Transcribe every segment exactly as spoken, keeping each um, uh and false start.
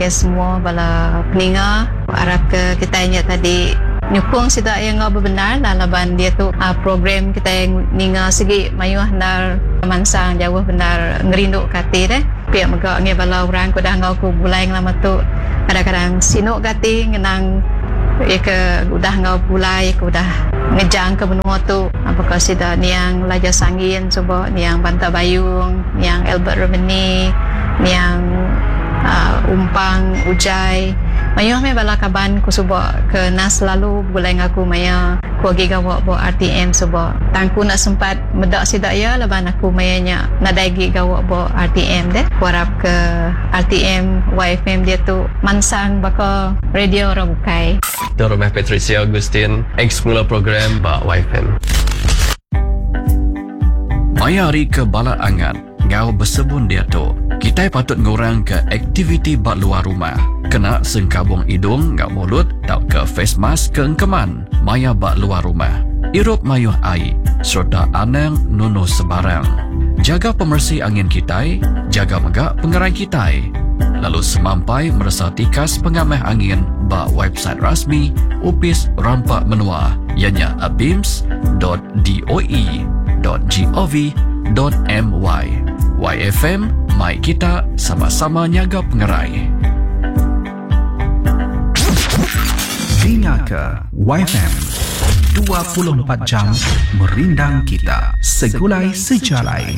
ke semua bala peninga. Harap ke kita ingat tadi nyukung sida yang ngau benar laban dia tu uh, program kita yang ninga segi mayuh nar mansang jauh benar ngerindu kati deh pihak megak nge bala orang ko dah ngau ku bulai lama tu kadang-kadang sinuk kati ngenang ya ke udah ngau bulai ku dah ngejang ke benua tu apakah sida niang Laja Sangin coba niang Banta Bayung niang Albert Romani niang uh, Umpang Ujai mayuh me bala kaban ku suba ke nas lalu bulai ngaku maya ku agi gawak bo R T M suba tangku nak sempat medak sida ya laban aku mayanya nadagi gawak bo R T M deh ku harap ke R T M Y F M dia tu mansang baka radio orang bukai tu rumah Patricia Augustine ex mula program ba Y F M maya hari ke bala angan ngau bersebun dia tu kita patut ngurang ke aktiviti bak luar rumah kena sengkabung hidung ngak mulut tau ke face mask ke engkeman maya bak luar rumah irup mayuh air serta anang nuno sebarang jaga pemersih angin kita jaga megak pengerai kita lalu semampai merasa tikas pengamah angin bak website rasmi Upis Rampak Menua ianya abims dot doe dot gov dot my Y F M mai kita sama-sama nyaga pengerai. Dengarkan Y F M dua puluh empat jam merindang kita segulai sejalai.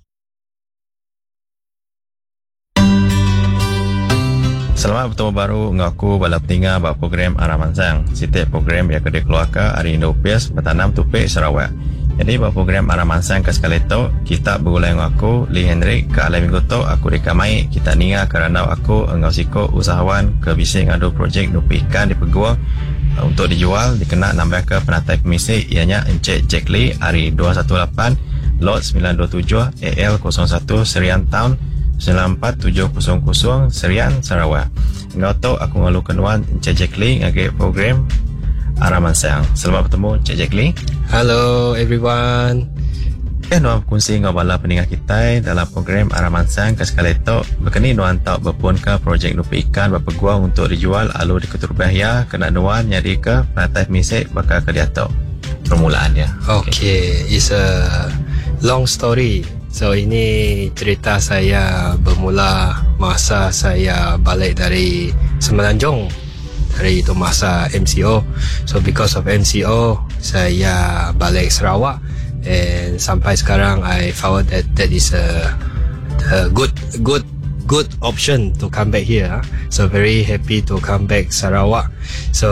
Selamat bertemu baru ngaku bala peninga bak program Arah Mansang. Setiap program yang kedai keluarga hari Indopias bertanam tupik Sarawak. Jadi bak program Arah Mansang ke sekali tu kita berulai ngaku Lee Hendrik ke alai minggu tu aku rekamai kita ninga kerana aku engau siko usahawan ke bising ngadu projek dupi ikan di Peguang uh, untuk dijual dikena nambah ke penatai pemisi ianya Encik Jack Lee hari dua satu lapan lot sembilan dua tujuh A L kosong satu Serian Town sembilan empat tujuh kosong kosong Serian Sarawak. Engau tu aku ngalukan wan Encik Jack Lee ngage program Arah Mansang. Selamat bertemu Encik Jack Lee. Hello everyone. Eh, nuan kongsi ngau bala peningat kita dalam program Arah Mansang ke sekali tu berkini nuan tau berpun ke projek dupi ikan berpeguang untuk dijual alu di Keturubahia kena nuan nyari ke peratai misik bakal ke dia tu permulaannya. Okay. okay, it's a long story. So ini cerita saya bermula masa saya balik dari Semenanjung. Dari itu masa M C O. So because of M C O saya balik Sarawak and sampai sekarang I found that that is a, a good good good option to come back here. So very happy to come back Sarawak. So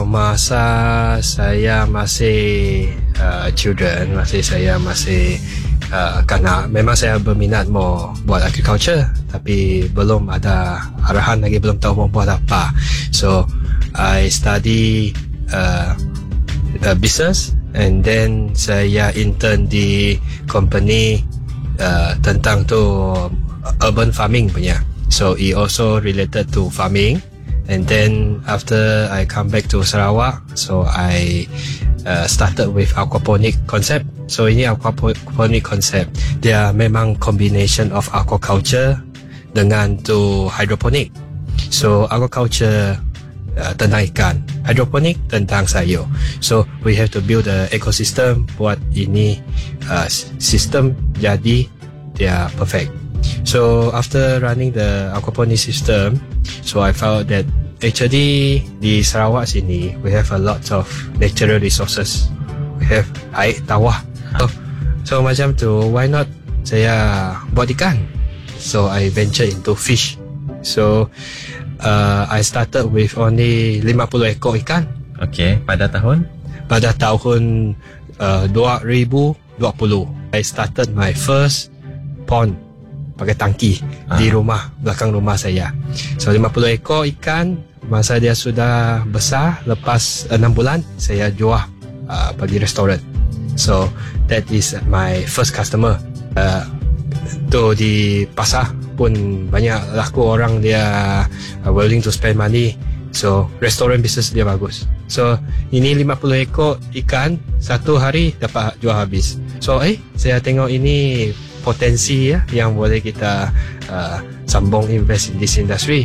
masa saya masih uh, children, masih saya masih uh, kerana memang saya berminat mau buat agriculture tapi belum ada arahan lagi, belum tahu mau buat apa. So I study uh, uh, business and then saya intern di company uh, tentang tu urban farming punya. So it also related to farming. And then after I come back to Sarawak, so I uh, started with aquaponic concept. So ini aquaponic concept dia memang combination of aquaculture dengan tu hydroponic. So aquaculture Uh, tentang ikan, hydroponic tentang sayur. So we have to build the ecosystem buat ini uh, sistem jadi dia perfect. So after running the aquaponic system, so I found that actually di Sarawak sini we have a lot of natural resources. We have air tawar. So, so macam tu, why not saya buat ikan? So I venture into fish. So Uh, I started with only lima puluh ekor ikan. Okay, pada tahun? Pada tahun uh, dua ribu dua puluh I started my first pond pakai tangki ah. di rumah, belakang rumah saya. So lima puluh ekor ikan. Masa dia sudah besar, lepas enam bulan saya jual uh, pergi restoran. So that is my first customer. uh, Tu di pasar pun banyak laku orang dia uh, willing to spend money. So restoran business dia bagus. So ini lima puluh ekor ikan satu hari dapat jual habis. So eh saya tengok ini potensi ya yang boleh kita uh, sambung invest in this industry.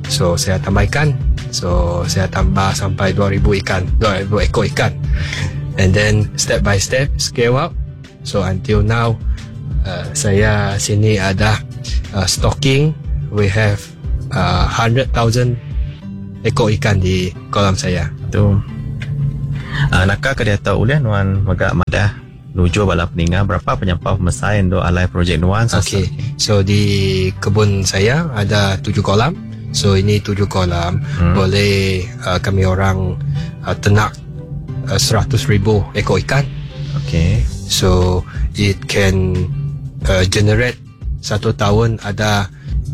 So saya tambah ikan. So saya tambah sampai dua ribu ikan, dua ribu ekor ikan. And then step by step scale up. So until now uh, saya sini ada uh, stocking. We have uh, one hundred thousand ekor ikan di kolam saya. Tu. Uh, nakah ke dia tahu ulian nuan magak madah nuju bala peninga berapa penyampau pemesain do alai projek nuan. Okay. So di kebun saya ada tujuh kolam. So ini tujuh kolam. Hmm. Boleh uh, kami orang uh, ternak uh, seratus ribu ekor ikan. Okay. So it can uh, generate satu tahun ada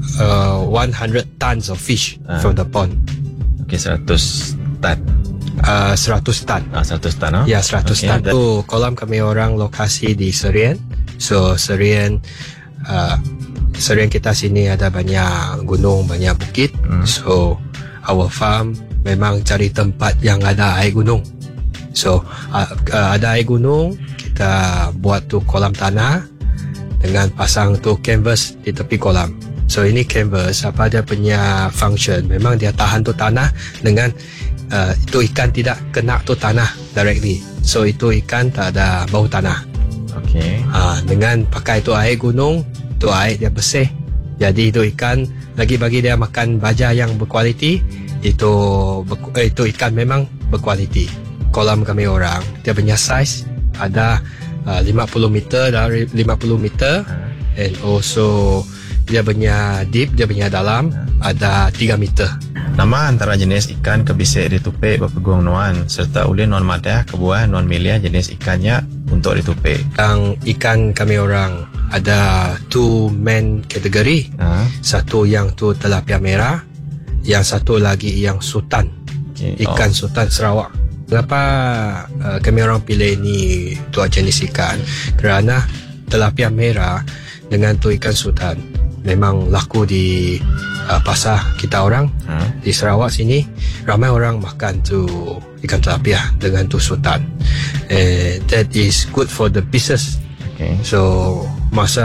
uh, one hundred tons of fish uh. from the pond. Okay, seratus tan. Uh, seratus tan. Ah, seratus tan. Oh? Ya, seratus okay, tan. So kolam kami orang lokasi di Serian. So Serian uh, Serian kita sini ada banyak gunung, banyak bukit. Hmm. So our farm memang cari tempat yang ada air gunung. So uh, uh, ada air gunung, kita buat tu kolam tanah dengan pasang tu canvas di tepi kolam. So ini canvas, apa dia punya function? Memang dia tahan tu tanah dengan uh, itu ikan tidak kena tu tanah directly. So itu ikan tak ada bau tanah. Okay. Uh, dengan pakai tu air gunung, tu air dia bersih. Jadi itu ikan lagi bagi dia makan baja yang berkualiti. Itu eh, itu ikan memang berkualiti. Kolam kami orang, dia punya size ada uh, lima puluh meter dari lima puluh meter, and also dia punya deep, dia punya dalam ada tiga meter. Nama antara jenis ikan kebisik ditupik berpegung nuan serta ulin nuan madah kebuah nuan milih jenis ikannya untuk ditupik. Yang ikan kami orang ada two main kategori. Ha? Satu yang tu tilapia merah, yang satu lagi yang sultan. Okay. Ikan Oh. sultan Sarawak. Kenapa uh, kami orang pilih ni dua jenis ikan? Kerana tilapia merah dengan tu ikan sultan memang laku di uh, pasar kita orang. Ha? Di Sarawak sini ramai orang makan tu ikan tilapia dengan tu sultan. Eh, that is good for the business. Okay. So masa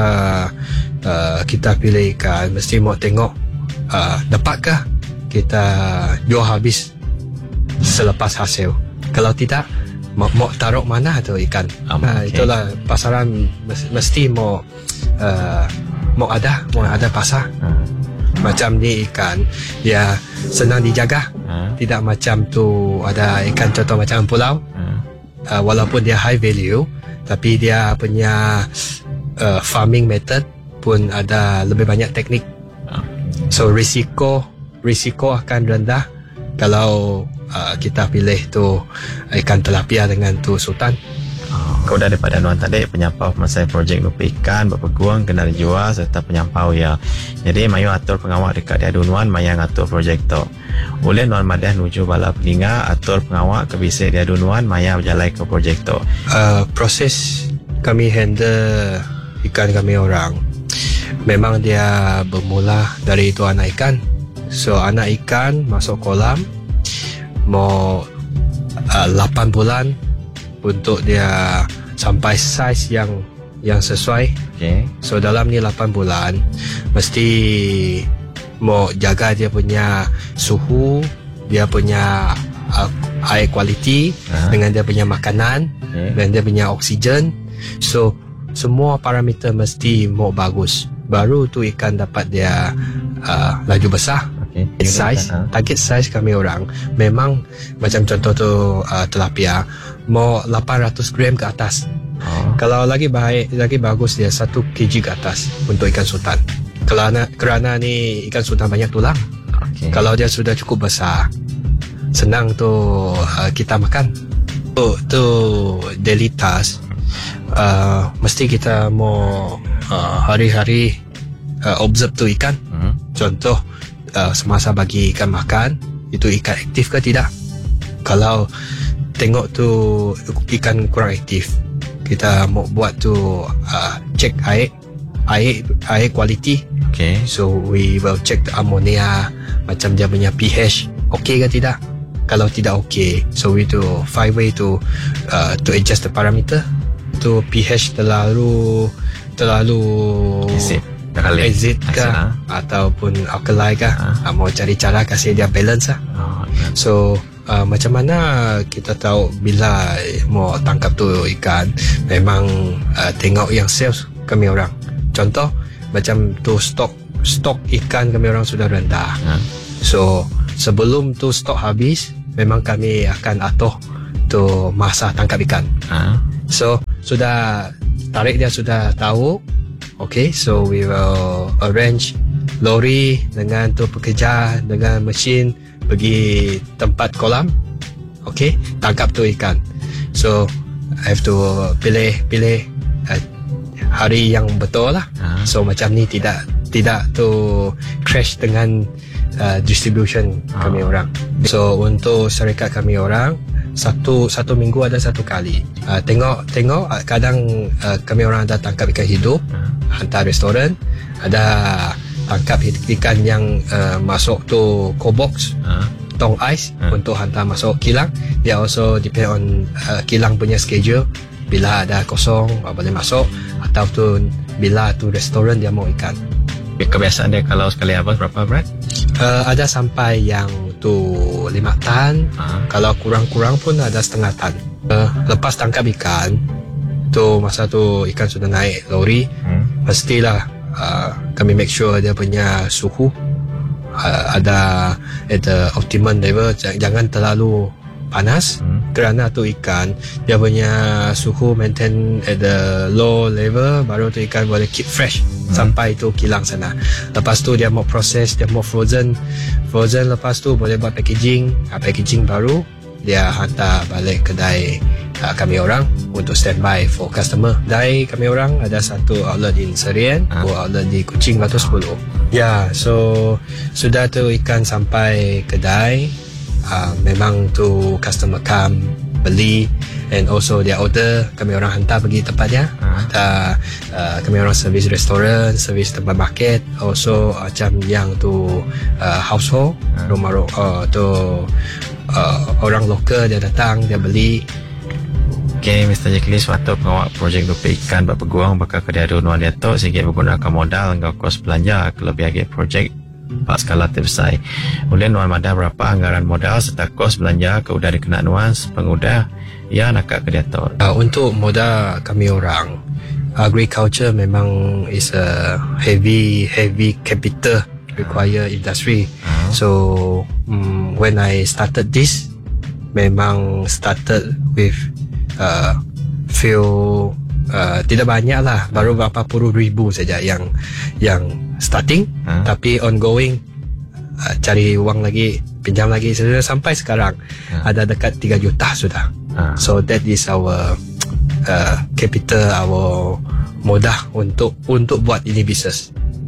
uh, kita pilih ikan mesti mau tengok uh, dapatkah kita jual habis selepas hasil. Kalau tidak, mau, mau taruh mana tu ikan. Um, Nah, okay. itulah pasaran mesti mau uh, mau ada mau ada pasar. Ha? Macam ni ikan dia senang dijaga. Ha? Tidak macam tu ada ikan contoh macam pulau. Ha? Uh, walaupun dia high value, tapi dia punya uh, farming method pun ada lebih banyak teknik. So risiko risiko akan rendah kalau uh, kita pilih tu ikan tilapia dengan tu sultan. Oh, kau dah daripada nuan tadi penyampau pemasai projek lupa ikan berpeguang kena dijual serta penyampau ya. Jadi mayu atur pengawal dekat dia nuan maya ngatur projek tu. Oleh nuan madah nuju bala peninga atur pengawal ke bisik dia nuan maya berjalan ke projek tu. Uh, proses kami handle ikan kami orang memang dia bermula dari itu anak ikan. So anak ikan masuk kolam mau uh, lapan bulan untuk dia sampai saiz yang yang sesuai. Okay. So dalam ni lapan bulan mesti mau jaga dia punya suhu, dia punya uh, air kualiti, Ha? dengan dia punya makanan, Okay. dan dia punya oksigen. So semua parameter mesti mau bagus. Baru tu ikan dapat dia uh, laju besar. Okay. Size, Ha? target size kami orang memang macam contoh tu uh, tilapia mau lapan ratus gram ke atas. Oh. Kalau lagi baik, lagi bagus dia satu kilogram ke atas untuk ikan sultan. Kerana kerana ni ikan sultan banyak tulang. Okay. Kalau dia sudah cukup besar, senang tu uh, kita makan. Tu tu daily task. Uh, mesti kita mau uh, hari-hari uh, observe tu ikan. Hmm. Contoh uh, semasa bagi ikan makan, itu ikan aktif ke tidak? Kalau tengok tu ikan kurang aktif, kita mau buat tu uh, check air air air quality. Okay. So we will check the ammonia, macam dia punya pH okey ke tidak. Kalau tidak okey, so we to find way to uh, to adjust the parameter. Tu pH terlalu terlalu Asid. Kali. exit ke Exit, ah. ataupun alkali ke, Ah. uh, mau cari cara kasih dia balance lah. Oh, okay. So uh, macam mana kita tahu bila mau tangkap tu ikan, memang uh, tengok yang sales kami orang. Contoh macam tu stok stok ikan kami orang sudah rendah. Ah. So sebelum tu stok habis, memang kami akan atur tu masa tangkap ikan. Ah. So sudah tarik dia sudah tahu. Okay, so we will arrange lori dengan tu pekerja dengan mesin pergi tempat kolam. Okay, tangkap tu ikan. So I have to pilih pilih uh, hari yang betul lah. Ah. So macam ni tidak tidak tu crash dengan uh, distribution Ah. kami orang. So untuk syarikat kami orang, satu satu minggu ada satu kali. Uh, tengok tengok uh, kadang uh, kami orang ada tangkap ikan hidup, hantar restoran, ada tangkap ikan yang uh, masuk tu cold box, Ah. tong ais Hmm. untuk hantar masuk kilang. Dia also depend on uh, kilang punya schedule. Bila ada kosong uh, boleh masuk, ataupun bila tu restoran dia mau ikan. Kebiasaan dia kalau sekali habis berapa berat? Uh, ada sampai yang tu lima tan. Ah. Kalau kurang-kurang pun ada setengah tan. Uh, lepas tangkap ikan, tu masa tu ikan sudah naik lori, Hmm. pastilah uh, kami make sure dia punya suhu uh, ada at the optimum level, j- jangan terlalu panas. Hmm. Kerana tu ikan dia punya suhu maintain at the low level, baru tu ikan boleh keep fresh sampai tu kilang sana. Lepas tu dia mau proses, dia mau frozen frozen lepas tu boleh buat packaging. uh, packaging baru dia hantar balik kedai uh, kami orang untuk standby for customer. Kedai kami orang ada satu outlet in Serian, Ah. dua outlet di Kuching Batu sepuluh. Ya, so sudah tu ikan sampai kedai, uh, memang tu customer come beli, and also dia order, kami orang hantar pergi tempat dia. Ah. Hantar, uh, kami orang servis restoran, servis tempat market, also macam yang tu uh, household, Ah. rumah uh, tu uh, orang lokal dia datang, dia beli. Okay, Mister Jekli, suatu pengawal projek dupe ikan berpeguang bakal kediadu nuan dia tu sikit menggunakan modal dengan kos belanja kelebih agak projek pak skala terbesar. Oleh nuan madah berapa anggaran modal serta kos belanja ke udah dikenal nuan pengudah ya nak ke dia tu. Uh, untuk modal kami orang, agriculture memang is a heavy heavy capital require industry. Ah. So um, when I started this, memang started with uh, few uh, tidak banyak lah, baru berapa puluh ribu saja yang yang starting. Ah. Tapi ongoing, uh, cari uang lagi, pinjam lagi, sudah sampai sekarang Ah. ada dekat tiga juta sudah. Ah. So that is our uh, capital, our modal untuk untuk buat ini bisnes.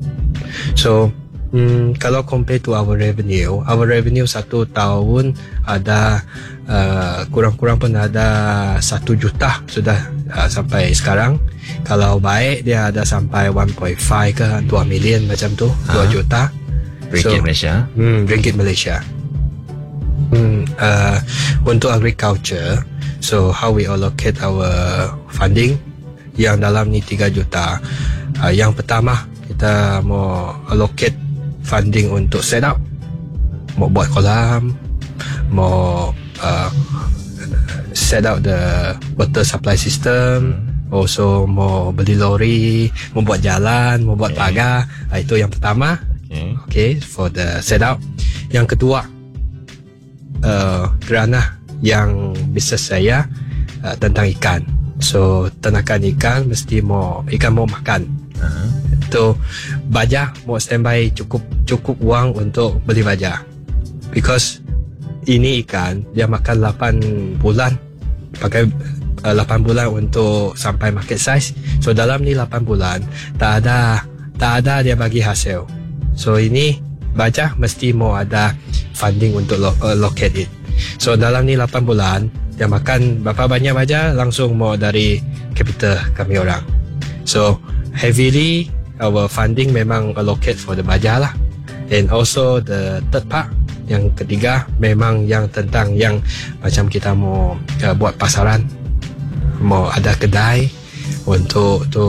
So Hmm, kalau compare to our revenue, our revenue satu tahun ada uh, kurang-kurang pun ada satu juta sudah uh, sampai sekarang. Kalau baik dia ada sampai one point five ke dua million macam tu, dua Ah. juta. Ringgit So, Malaysia. Hmm, ringgit Malaysia. Hmm, uh, untuk agriculture, so how we allocate our funding yang dalam ni tiga juta. Uh, yang pertama kita mau allocate funding untuk set up, mau buat kolam, mau uh, set up the water supply system, also mau beli lori, mau buat jalan, mau buat Okay. pagar. Uh, itu yang pertama. Okay. Okay, for the setup. Yang kedua, uh, kerana yang bisnes saya uh, tentang ikan. So ternakan ikan mesti mau ikan mau makan. Ah. So baja mau standby cukup cukup uang untuk beli baja. Because ini ikan dia makan lapan bulan, pakai uh, lapan bulan untuk sampai market size. So dalam ni lapan bulan tak ada tak ada dia bagi hasil. So ini baja mesti mau ada funding untuk lo, uh, locate it. So dalam ni lapan bulan dia makan berapa banyak baja langsung mau dari capital kami orang. So heavily our funding memang allocate for the baja lah. And also the third part, yang ketiga memang yang tentang yang macam kita mau uh, buat pasaran, mau ada kedai, untuk to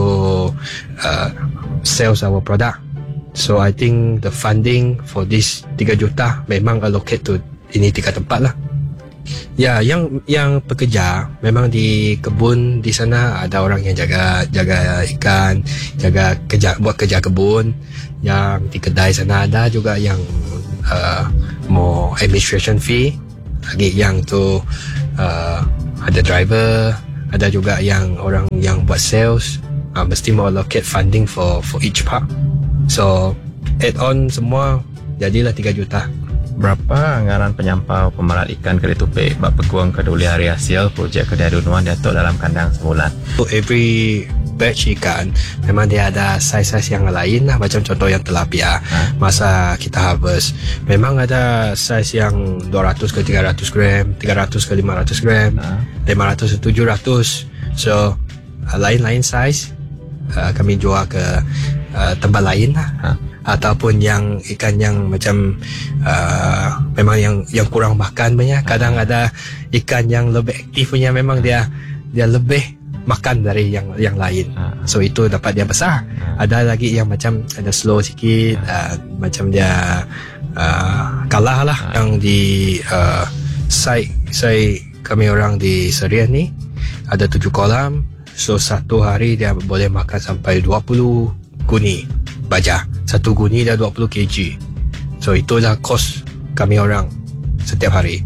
uh, sales our product. So I think the funding for this tiga juta memang allocate to ini tiga tempat lah. Ya, yang yang pekerja memang di kebun di sana ada orang yang jaga jaga ikan, jaga kerja buat kerja kebun. Yang di kedai sana ada juga yang uh, more administration fee. Lagi yang tu uh, ada driver, ada juga yang orang yang buat sales. Uh, mesti mau allocate funding for for each part. So add on semua jadilah tiga juta. Berapa anggaran penyampau pemalat ikan kedai tupik bak peguang keduli hari hasil projek kedai dunuan Datuk dalam kandang sebulan? So, every batch ikan memang dia ada saiz-saiz yang lain lah. Macam contoh yang tilapia, ha? Masa kita harvest memang ada saiz yang dua ratus ke tiga ratus gram, tiga ratus ke lima ratus gram, ha? lima ratus ke tujuh ratus. So uh, lain-lain saiz uh, kami jual ke uh, tempat lain lah. Ha? Ataupun yang ikan yang macam uh, memang yang yang kurang makan punya. Kadang ada ikan yang lebih aktif punya, memang dia dia lebih makan dari yang yang lain. So itu dapat dia besar. Ada lagi yang macam ada slow sikit, uh, macam dia uh, kalah lah. Yang di uh, site site kami orang di Serian ni ada tujuh kolam. So satu hari dia boleh makan sampai dua puluh guni baja. Satu guni dah dua puluh kilogram. So itulah kos kami orang setiap hari.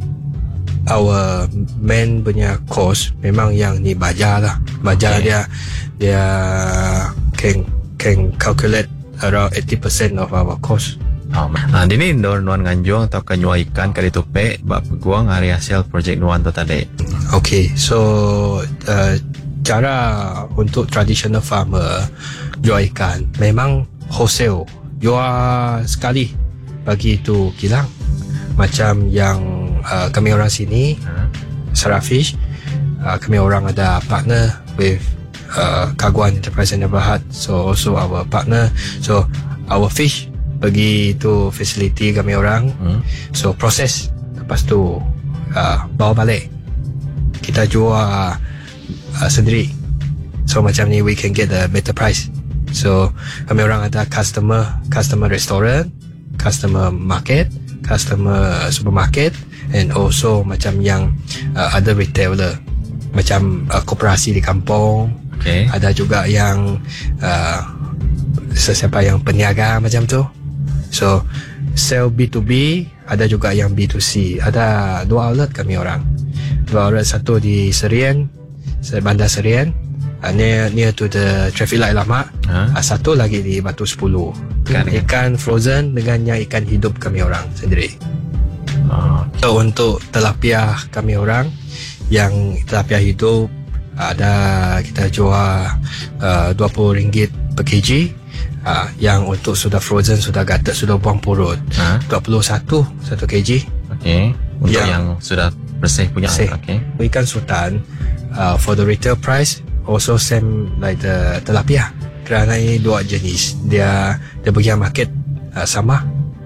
Our main punya kos memang yang ni baja lah. Baja okay. dia dia can can calculate around eighty percent of our cost. Oh, nah, ini Nuan Nganjung atau kenyua ikan kali tupik bak peguang hari hasil projek Nuan tu tadi. Okay, so uh, cara untuk traditional farmer jual ikan memang wholesale, jual sekali bagi itu kilang. Macam yang uh, kami orang sini Sarafish, uh, kami orang ada partner with uh, Kaguan Enterprise and Neighborhood, so also our partner. So our fish pergi tu facility kami orang, hmm. so proses, lepas tu uh, bawa balik, kita jual uh, sendiri. So macam ni we can get a better price. So kami orang ada customer customer restaurant, customer market, customer supermarket, and also macam yang uh, other retailer, macam uh, koperasi di kampung. Okay. Ada juga yang uh, sesiapa yang peniaga macam tu. So sell B to B, ada juga yang B to C. Ada dua outlet kami orang. Dua outlet, satu di Serian, Bandar Serian, uh, near near to the traffic light lama. Huh? Uh, satu lagi di Batu sepuluh. Ikan, ikan frozen dengan yang ikan hidup kami orang sendiri. Oh. So untuk tilapia kami orang, yang tilapia hidup ada kita jual uh, dua puluh ringgit per kg. Uh, yang untuk sudah frozen, sudah gatal, sudah buang purut, huh? dua puluh satu satu kg. Okey. Untuk yang, yang sudah bersih punya. Okey. Ikan sultan uh, for the retail price also same like the tilapia. Kerana ini dua jenis, dia dia pergi market uh, sama.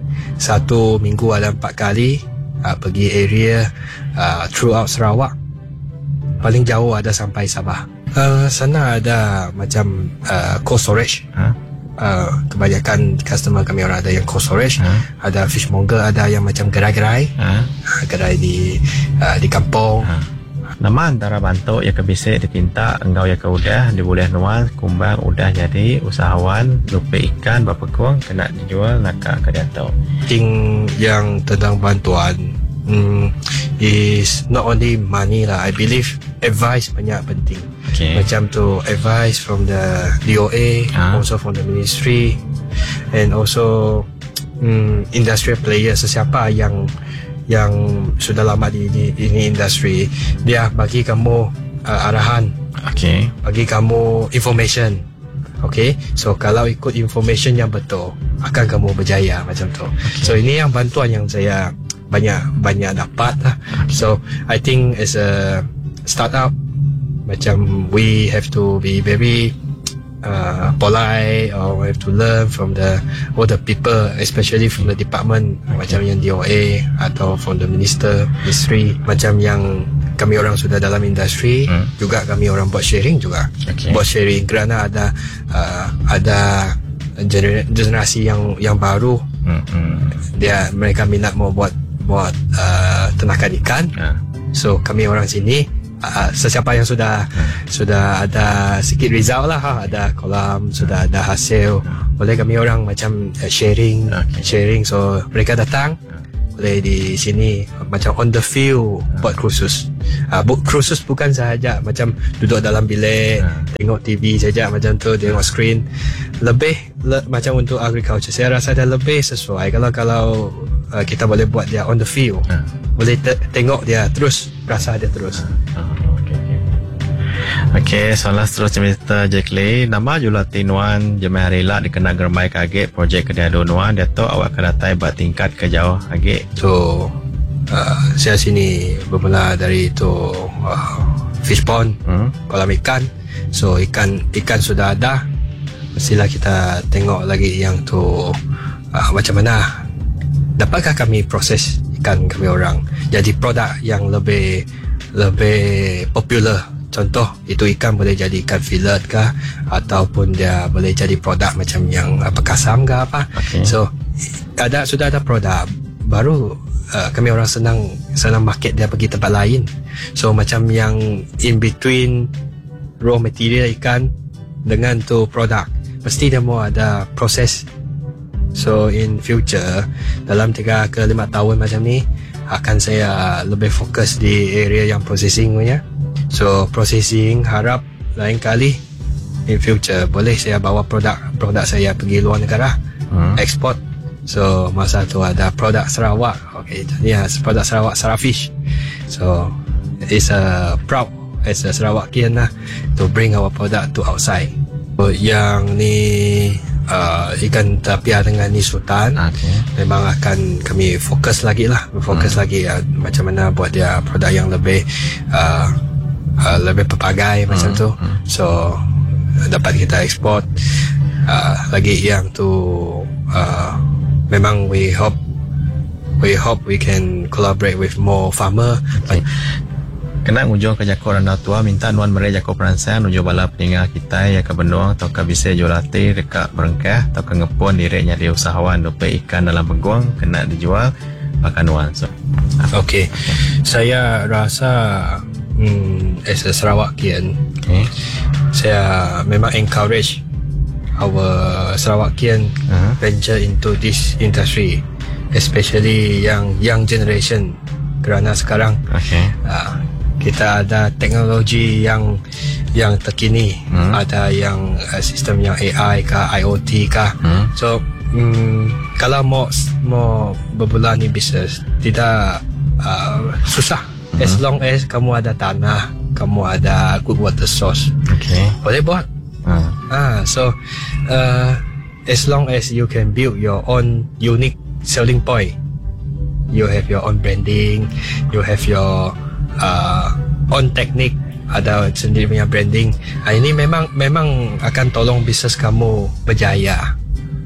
Satu minggu ada empat kali uh, pergi area uh, throughout Sarawak. Paling jauh ada sampai Sabah. Uh, sana ada macam uh, cold storage. Huh? Uh, kebanyakan customer kami orang ada yang cold storage, huh? Ada fishmonger, ada yang macam gerai-gerai, huh? uh, gerai di uh, di kampung. Huh? Nama antara bantu ya kebisik ditinta engkau ya ke udah diboleh nuan kumbang udah jadi usahawan lupa ikan berpeguang kena dijual nak ke Datuk. Thing yang tentang bantuan mm, is not only money lah. I believe advice banyak penting. Okay. Macam tu advice from the D O A, huh? Also from the ministry, and also mm, industrial players, sesiapa yang yang sudah lama di, di, di ini industri, dia bagi kamu uh, arahan, okay, bagi kamu information, okay. So kalau ikut information yang betul, akan kamu berjaya macam tu. Okay. So ini yang bantuan yang saya banyak banyak dapat lah. Okay. So I think as a startup, macam we have to be very uh, polite, or we have to learn from the all the people, especially from the department, okay, macam yang D O A atau from the minister, ministry, macam yang kami orang sudah dalam industri, hmm. juga kami orang buat sharing juga. Okay. Buat sharing kerana ada uh, ada gener- generasi yang yang baru. Hmm. Hmm. Dia mereka minat mau buat buat uh, ternakan ikan. Ah. So kami orang sini uh, sesiapa yang sudah hmm. sudah ada sikit result lah, ha, ada kolam, sudah ada hasil, boleh kami orang macam uh, sharing, Okay. sharing. So mereka datang, boleh di sini macam on the field buat kursus. Uh, bu- kursus bukan sahaja macam duduk dalam bilik, tengok T V saja macam tu, tengok screen. Lebih le, macam untuk agriculture, saya rasa dah lebih sesuai kalau kalau uh, kita boleh buat dia on the field. Boleh te- tengok dia terus, rasa dia terus. Okey, soalan seterusnya Mister Jack Lee. Nama Julati Nuan Jemaah Rela dikenal germai kagek projek Kediado Nuan. Dato' awak kedatai buat tingkat ke jauh agek. So uh, saya sini bermula dari itu uh, fish pond, Hmm. kolam ikan. So ikan ikan sudah ada, mestilah kita tengok lagi yang tu uh, macam mana dapatkah kami proses ikan kami orang jadi produk yang lebih lebih popular. Contoh itu ikan boleh jadi ikan fillet kah, ataupun dia boleh jadi produk macam yang apa kasam ke apa. Okay. So ada sudah ada produk baru, uh, kami orang senang senang market dia pergi tempat lain. So macam yang in between raw material ikan dengan tu produk, mesti dia mau ada proses. So in future dalam tiga ke lima tahun macam ni akan saya lebih fokus di area yang processing punya. So processing harap lain kali in future boleh saya bawa produk produk saya pergi luar negara, hmm. export. So masa tu ada produk Sarawak. Okay, ya, produk Sarawak Sarafish. So it's a proud as a Sarawakian lah to bring our product to outside. So, yang ni uh, ikan tapia dengan ni sultan, Okay. memang akan kami fokus lagi lah, fokus hmm. lagi uh, macam mana buat dia produk yang lebih uh, uh, lebih pelbagai hmm. macam tu. Hmm. So dapat kita ekspor uh, lagi yang tu. Uh, memang we hope we hope we can collaborate with more farmer. Okay. Kena ujung ke Jako Randa Tua minta nuan mereka Jako Peransang ujung bala peninggal kita ya ke Benuang atau ke bisa Jolati dekat Berengkah atau ke Ngepun direknya di usahawan dope ikan dalam peguang kena dijual pakai nuan. So Okay, saya rasa hmm, as a Sarawakian, okay. saya memang encourage our Sarawakian Uh-huh. venture into this industry, especially yang young generation, kerana sekarang Okay. uh, kita ada teknologi yang yang terkini, Hmm. ada yang uh, sistem yang A I kah, I O T kah. Hmm. So mm, kalau mau mau bermula ni bisnes tidak uh, susah, Hmm. as long as kamu ada tanah, kamu ada good water source, Okay. boleh buat. Uh. Ah, so uh, as long as you can build your own unique selling point, you have your own branding, you have your uh, own technique, ada sendiri punya branding. Ah, ini memang memang akan tolong bisnes kamu berjaya.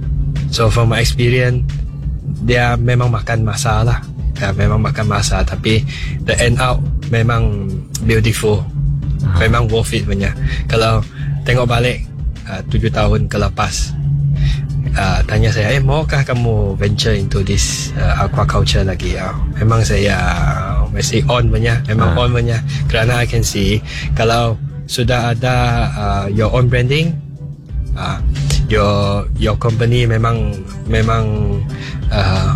So from my experience, dia memang makan masa lah, dia memang makan masa, tapi the end out memang beautiful, memang worth it punya. Kalau tengok balik uh, tujuh tahun ke lepas, uh, tanya saya, eh maukah kamu venture into this uh, aquaculture lagi? Uh, memang saya uh, mesti on punya, memang uh. on punya, kerana I can see kalau sudah ada uh, your own branding, uh, your your company memang memang uh,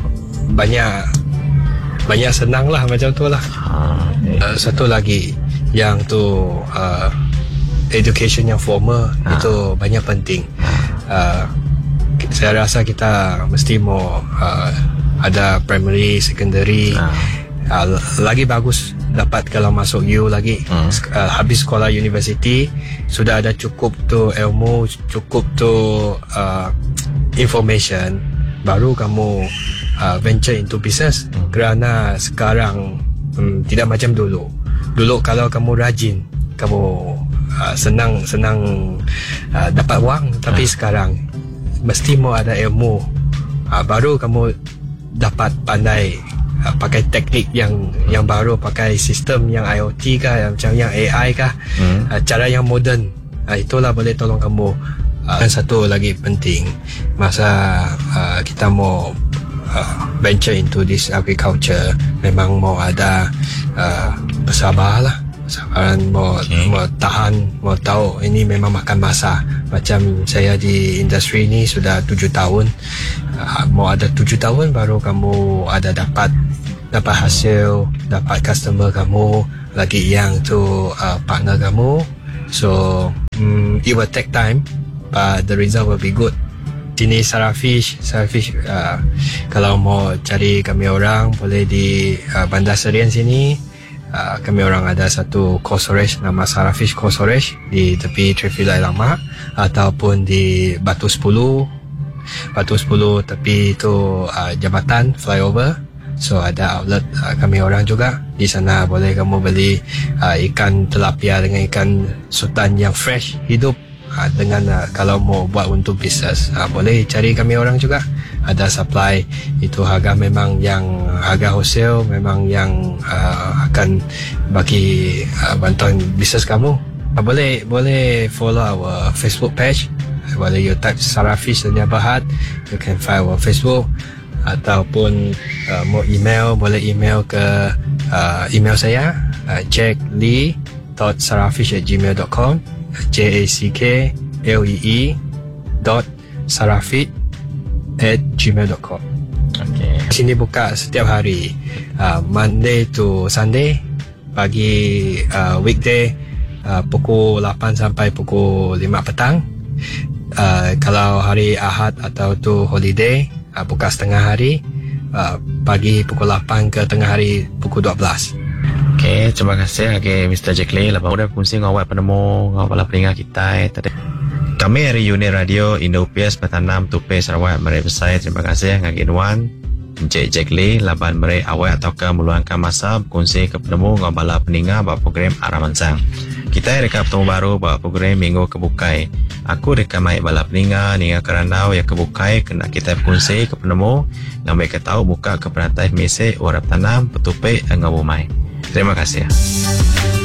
banyak banyak senang lah macam tu lah. Okay. Uh, satu lagi yang tu uh, education yang formal, Ah. itu banyak penting. Uh, saya rasa kita mesti mau uh, ada primary, secondary. Ah. Uh, lagi bagus dapat kalau masuk U lagi. Hmm. Uh, habis sekolah university sudah ada cukup tu ilmu, cukup tu uh, information, baru kamu uh, venture into business. Hmm. Kerana sekarang um, tidak macam dulu. Dulu kalau kamu rajin, kamu uh, senang senang uh, dapat wang, tapi Hmm. sekarang mesti mau ada ilmu, uh, baru kamu dapat pandai uh, pakai teknik yang yang baru, pakai sistem yang I O T kah, macam yang A I kah, hmm. uh, cara yang moden, uh, itulah boleh tolong kamu. Uh, dan satu lagi penting, masa uh, kita mau uh, venture into this agriculture, memang mau ada uh, bersabar lah, sabaran, mau, okay. mau tahan, mau tahu ini memang makan masa. Macam saya di industri ni sudah tujuh tahun, uh, mau ada tujuh tahun baru kamu ada dapat dapat hasil, dapat customer kamu, lagi yang tu uh, partner kamu. So um, it will take time, but the result will be good. Sini Sarafish, Sarafish uh, kalau mau cari kami orang boleh di uh, Bandar Serian sini. Uh, kami orang ada satu cold storage nama Sarafish Cold Storage di tepi Traffic Light Lama, ataupun di Batu sepuluh Batu sepuluh tepi itu uh, jambatan flyover. So ada outlet uh, kami orang juga di sana, boleh kamu beli uh, ikan tilapia dengan ikan sultan yang fresh, hidup. Uh, dengan uh, kalau mau buat untuk bisnes, uh, boleh cari kami orang juga. Ada supply, itu harga memang yang harga wholesale, memang yang uh, akan bagi uh, bantuan bisnes kamu. Uh, boleh boleh follow our Facebook page. Boleh you type Sarafish Dania Berhad, you can find our Facebook. Ataupun uh, mau email, boleh email ke uh, email saya uh, jack lee dot sarafish at gmail dot com, J A C K L E E dot sarafish at gmail dot com. Okay. Sini buka setiap hari, uh, Monday to Sunday, pagi uh, weekday uh, pukul lapan sampai pukul lima petang. Uh, kalau hari Ahad atau tu holiday, uh, buka setengah hari, uh, pagi pukul lapan ke tengah hari pukul dua belas. Okay, terima kasih okay, mister Jack Lee. Lepas udah fungsi ngawat penemu ngawat peringah kita tadi. Kami dari unit radio Indo-P S Bertanam Tupai Sarawak Merai Besar. Terima kasih ngagi Nuan Encik Jack Lee laban merai awak atau ke meluangkan masa berkongsi ke penemu ngabala peninga bahawa program Aramansang. Kita rekap bertemu baru bahawa program minggu kebukai. Aku rekam mai bala peninga ninga keranau yang kebukai kena kita berkongsi ke penemu ngambil ke tahu buka ke perantai mesej warap tanam petupai ngabumai. Terima kasih.